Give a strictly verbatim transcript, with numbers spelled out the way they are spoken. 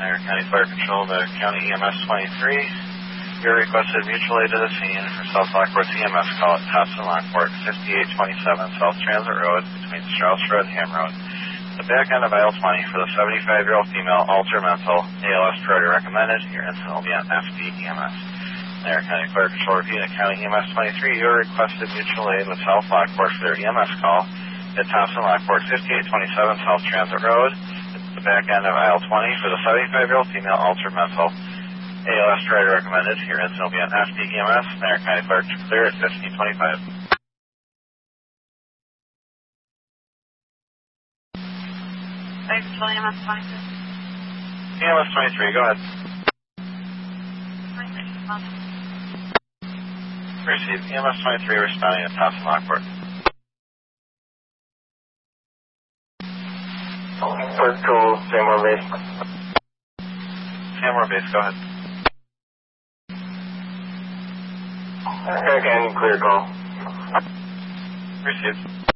Niagara County Fire Control to County E M S twenty-three. Your requested mutual aid to the scene for South Lockport's E M S call at Thompson Lockport, fifty-eight twenty-seven South Transit Road between Strauss Road and Ham Road. The back end of aisle twenty for the seventy-five-year-old female, alter mental, A L S priority recommended. Your incident will be on F D E M S. Niagara County Fire Control repeating County E M S twenty-three. Your requested mutual aid with South Lockport for their E M S call at Thompson Lockport, fifty-eight twenty-seven South Transit Road. The back end of aisle twenty for the seventy-five-year-old female, alter mental, A L S priority recommended. Your incident will be on F D E M S. Niagara County Fire to clear at fifteen twenty-five. Fire Control E M S twenty-three. E M S twenty-three, go ahead. Received. E M S twenty-three responding at Thompson Lockport. First call, Seymour Base. Seymour Base, go ahead. Niagara County, clear call. Received.